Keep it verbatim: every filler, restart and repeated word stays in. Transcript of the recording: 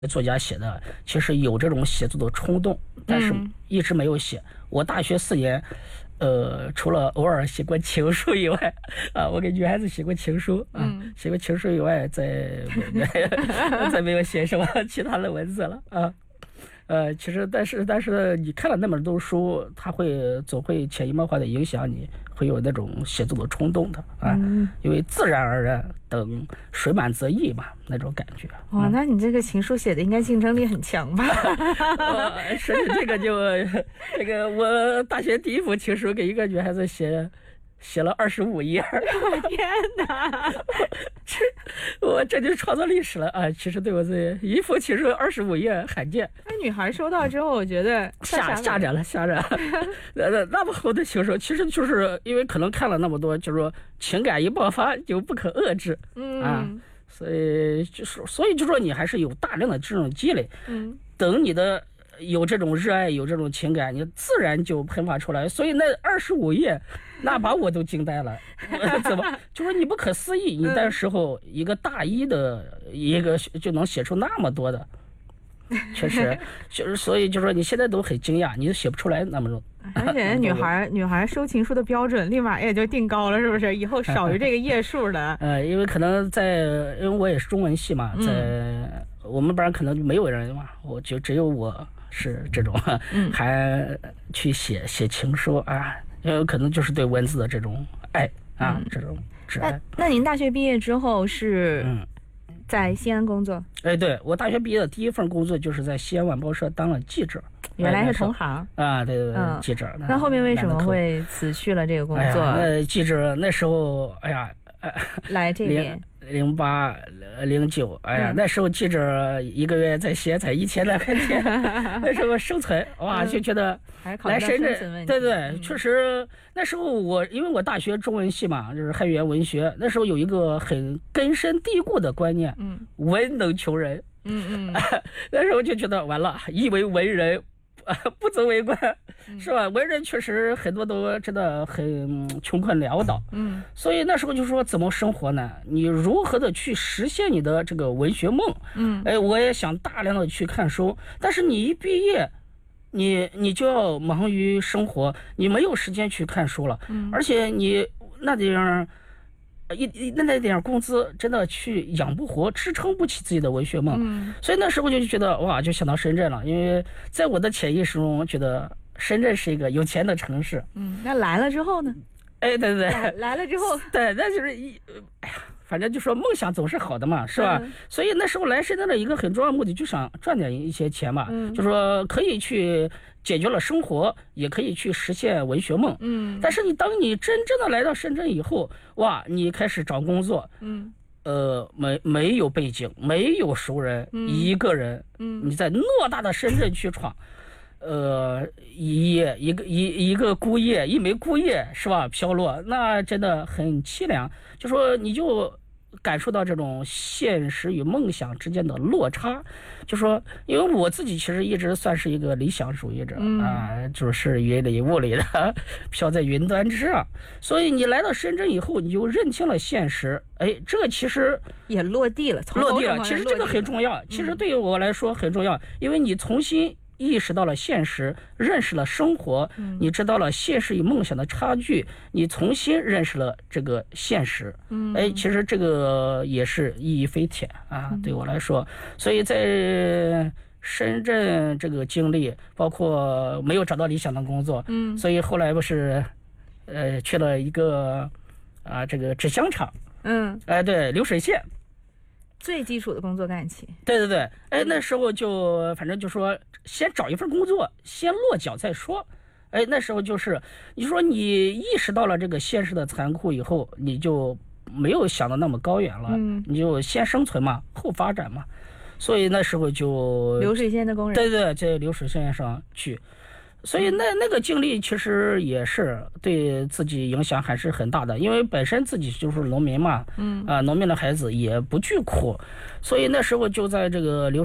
作家写的，其实有这种写作的冲动，但是一直没有写。嗯、我大学四年，呃，除了偶尔写过情书以外，啊，我给女孩子写过情书啊，嗯、写过情书以外，再再没有写什么其他的文字了啊。呃，其实但是但是你看了那么多书，它会总会潜移默化的影响你，会有那种写作的冲动的啊，嗯、因为自然而然等水满则溢嘛，那种感觉。 哇，嗯、那你这个情书写的应该竞争力很强吧？ 呃，是这个就这个我大学第一封情书给一个女孩子写。写了二十五页， 天哪！ 这我这就创造历史了啊！其实对我这一封情书二十五页罕见。 那女孩收到之后，我觉得吓吓着了，吓着了。那那么厚的情书，其实就是因为可能看了那么多，就是说情感一爆发就不可遏制，嗯啊，所以就是所以就说你还是有大量的这种积累，嗯，等你的。有这种热爱，有这种情感，你自然就喷发出来。所以那二十五页，那把我都惊呆了。怎么？就说你不可思议，你那时候一个大一的一个就能写出那么多的，确实就是所以就说你现在都很惊讶，你都写不出来那么多。 而且女孩女孩收情书的标准立马也就定高了，是不是？以后少于这个页数的。 呃，因为可能在，因为我也是中文系嘛，在、嗯、我们班可能就没有人嘛，我就只有我。是这种，嗯、还去写写情书啊，也有可能就是对文字的这种爱啊，嗯、这种挚爱。 那那您大学毕业之后是在西安工作？ 嗯、哎，对我大学毕业的第一份工作就是在西安晚报社当了记者。 原来是同行啊，对对对，嗯、记者。 那后面为什么会辞去了这个工作？ 哎、那记者那时候，哎呀，呃、 来这边。 零八零九，哎呀，嗯、那时候记者一个月在西安才一千来块钱，那时候生存哇，就觉得来深圳，对对，嗯、确实那时候我因为我大学中文系嘛，就是汉语言文学，那时候有一个很根深蒂固的观念，嗯，文能穷人，嗯嗯，那时候就觉得完了，一为文人。不足为怪，是吧？文人确实很多都真的很穷困潦倒，嗯，所以那时候就说怎么生活呢？你如何的去实现你的这个文学梦？嗯，哎，我也想大量的去看书，但是你一毕业，你你就要忙于生活，你没有时间去看书了，嗯，而且你那点儿。一那那点工资真的去养不活，支撑不起自己的文学梦，嗯、所以那时候就觉得哇，就想到深圳了，因为在我的潜意识中觉得深圳是一个有钱的城市。 嗯，那来了之后呢？ 哎，对对对， 来, 来了之后， 对，那就是一，哎呀，反正就说梦想总是好的嘛，是吧？嗯、所以那时候来深圳的一个很重要的目的，就想赚点一些钱嘛，嗯、就说可以去解决了生活，也可以去实现文学梦。嗯，但是你当你真正的来到深圳以后，哇，你开始找工作，嗯，呃，没没有背景，没有熟人，嗯、一个人，嗯，你在偌大的深圳去闯。呃，一夜一个一一个孤叶，一枚孤叶是吧？飘落，那真的很凄凉。就说你就感受到这种现实与梦想之间的落差。就说，因为我自己其实一直算是一个理想主义者、嗯、啊，就是云里雾里的，飘在云端之上。所以你来到深圳以后，你就认清了现实。哎，这个其实也落地了， 落地了。其实这个很重要，嗯、其实对于我来说很重要，因为你重新。意识到了现实，认识了生活，嗯、你知道了现实与梦想的差距，你重新认识了这个现实。嗯，哎，其实这个也是意义非浅啊，嗯、对我来说。所以在深圳这个经历，包括没有找到理想的工作，嗯，所以后来不是，呃，去了一个啊这个纸箱厂，嗯，哎对，流水线。 最基础的工作干起， 对对对，哎，那时候就反正就说先找一份工作，先落脚再说。哎，那时候就是你说你意识到了这个现实的残酷以后，你就没有想的那么高远了，嗯、你就先生存嘛，后发展嘛。所以那时候就流水线的工人， 对对，在流水线上去。所以那那个经历其实也是对自己影响还是很大的，因为本身自己就是农民嘛，嗯啊，农民的孩子也不惧苦，所以那时候就在这个流